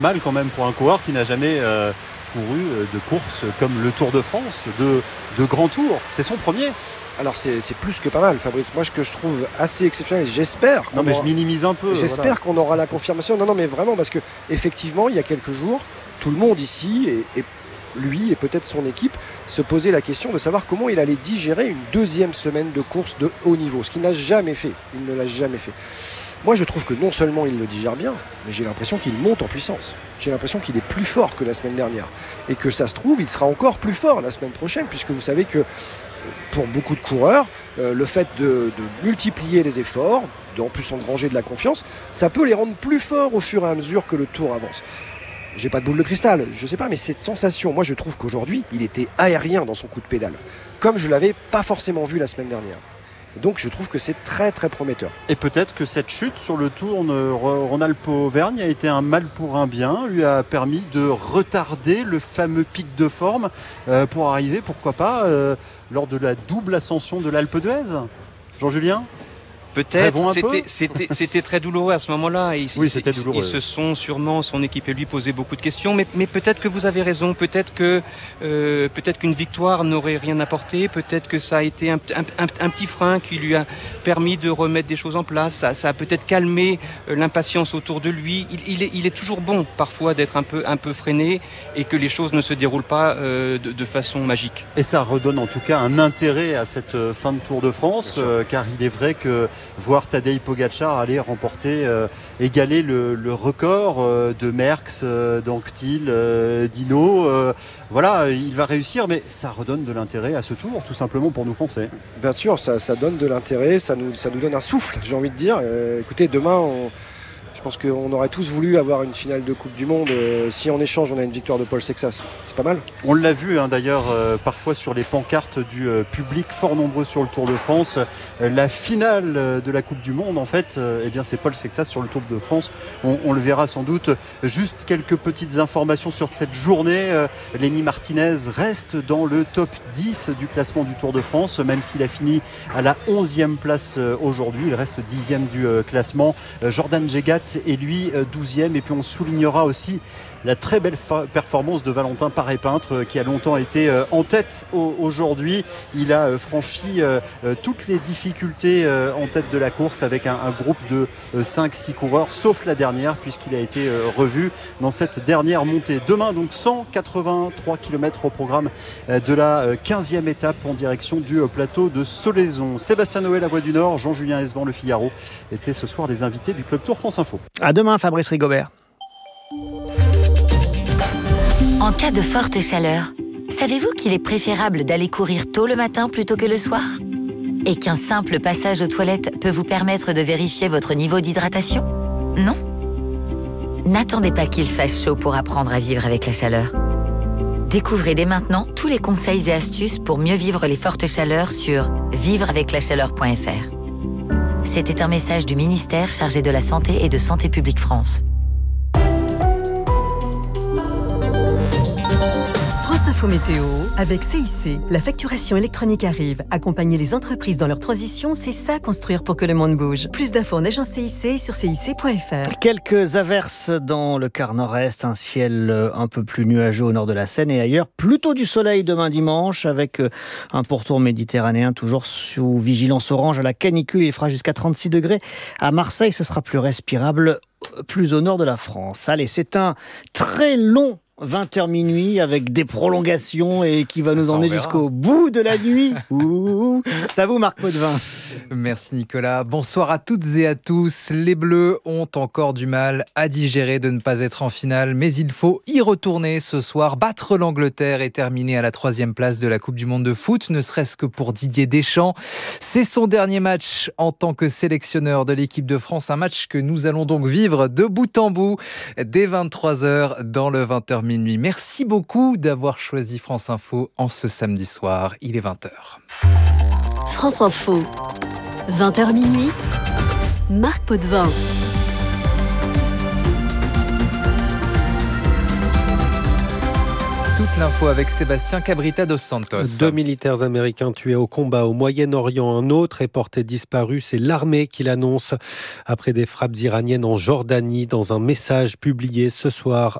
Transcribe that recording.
Mal quand même pour un coureur qui n'a jamais couru de course comme le Tour de France, de grands tours. C'est son premier. Alors c'est plus que pas mal, Fabrice. Moi, ce que je trouve assez exceptionnel, j'espère. Je minimise un peu. J'espère qu'on aura la confirmation. Non, mais vraiment, parce que effectivement, il y a quelques jours, tout le monde ici et lui et peut-être son équipe se posait la question de savoir comment il allait digérer une deuxième semaine de course de haut niveau, ce qu'il n'a jamais fait. Il ne l'a jamais fait. Moi, je trouve que non seulement il le digère bien, mais j'ai l'impression qu'il monte en puissance. J'ai l'impression qu'il est plus fort que la semaine dernière. Et que ça se trouve, il sera encore plus fort la semaine prochaine, puisque vous savez que pour beaucoup de coureurs, le fait de multiplier les efforts, d'en plus engranger de la confiance, ça peut les rendre plus forts au fur et à mesure que le tour avance. J'ai pas de boule de cristal, je sais pas, mais cette sensation, moi je trouve qu'aujourd'hui, il était aérien dans son coup de pédale, comme je l'avais pas forcément vu la semaine dernière. Donc je trouve que c'est très très prometteur. Et peut-être que cette chute sur le Tour Rhône-Alpes-Auvergne a été un mal pour un bien, lui a permis de retarder le fameux pic de forme pour arriver, pourquoi pas, lors de la double ascension de l'Alpe d'Huez. Jean-Julien ? Peut-être, c'était très douloureux à ce moment-là. C'était douloureux. Ils se sont sûrement, son équipe et lui, posé beaucoup de questions. Mais peut-être que vous avez raison. Peut-être qu'une victoire n'aurait rien apporté. Peut-être que ça a été un petit frein qui lui a permis de remettre des choses en place. Ça a peut-être calmé l'impatience autour de lui. Il est toujours bon, parfois, d'être un peu freiné et que les choses ne se déroulent pas de façon magique. Et ça redonne en tout cas un intérêt à cette fin de Tour de France, car il est vrai que voir Tadej Pogačar aller remporter, égaler le record de Merckx, d'Anquetil, d'Hinault. Il va réussir, mais ça redonne de l'intérêt à ce tour, tout simplement pour nous Français. Bien sûr, ça donne de l'intérêt, ça nous donne un souffle, j'ai envie de dire. Écoutez, demain, je pense qu'on aurait tous voulu avoir une finale de Coupe du Monde. Si en échange on a une victoire de Paul Sexas, c'est pas mal. On l'a vu d'ailleurs parfois sur les pancartes du public fort nombreux sur le Tour de France. La finale de la Coupe du Monde en fait, c'est Paul Sexas sur le Tour de France. On le verra sans doute. Juste quelques petites informations sur cette journée. Lenny Martinez reste dans le top 10 du classement du Tour de France, même s'il a fini à la 11e place aujourd'hui. Il reste 10e du classement. Jordan Jegat et lui 12e, et puis on soulignera aussi la très belle performance de Valentin Paré-Peintre qui a longtemps été en tête aujourd'hui. Il a franchi toutes les difficultés en tête de la course avec un groupe de 5-6 coureurs, sauf la dernière puisqu'il a été revu dans cette dernière montée. Demain donc 183 km au programme de la 15e étape en direction du plateau de Solaizon. Sébastien Noël, La Voix du Nord, Jean-Julien Esban, Le Figaro étaient ce soir les invités du Club Tour France Info. À demain Fabrice Rigobert. En cas de forte chaleur, savez-vous qu'il est préférable d'aller courir tôt le matin plutôt que le soir ? Et qu'un simple passage aux toilettes peut vous permettre de vérifier votre niveau d'hydratation ? Non ? N'attendez pas qu'il fasse chaud pour apprendre à vivre avec la chaleur. Découvrez dès maintenant tous les conseils et astuces pour mieux vivre les fortes chaleurs sur vivreaveclachaleur.fr. C'était un message du ministère chargé de la Santé et de Santé publique France. France Info Météo avec CIC. La facturation électronique arrive. Accompagner les entreprises dans leur transition, c'est ça construire pour que le monde bouge. Plus d'infos en agence CIC sur cic.fr. Quelques averses dans le quart nord-est, un ciel un peu plus nuageux au nord de la Seine et ailleurs. Plutôt du soleil demain dimanche avec un pourtour méditerranéen toujours sous vigilance orange à la canicule. Il fera jusqu'à 36 degrés. À Marseille, ce sera plus respirable, plus au nord de la France. Allez, c'est un très long 20h minuit avec des prolongations et qui va nous emmener jusqu'au bout de la nuit. C'est à vous Marc Potvin. Merci Nicolas. Bonsoir à toutes et à tous. Les Bleus ont encore du mal à digérer de ne pas être en finale, mais il faut y retourner ce soir, battre l'Angleterre et terminer à la 3e place de la Coupe du Monde de foot, ne serait-ce que pour Didier Deschamps. C'est son dernier match en tant que sélectionneur de l'équipe de France, un match que nous allons donc vivre de bout en bout dès 23h dans le 20h minuit. Merci beaucoup d'avoir choisi France Info en ce samedi soir. Il est 20h. France Info, 20h minuit, Marc Potvin. Toute l'info avec Sébastien Cabrita dos Santos. 2 militaires américains tués au combat au Moyen-Orient. Un autre est porté disparu. C'est l'armée qui l'annonce après des frappes iraniennes en Jordanie. Dans un message publié ce soir